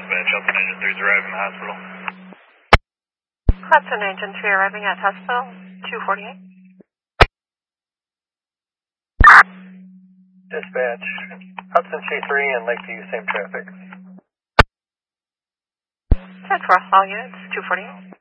dispatch. Hudson Engine 3 is arriving at the hospital. Hudson Engine 3 arriving at hospital, 248. Dispatch, Hudson C3 and Lakeview, same traffic. 10-4, all units, 248.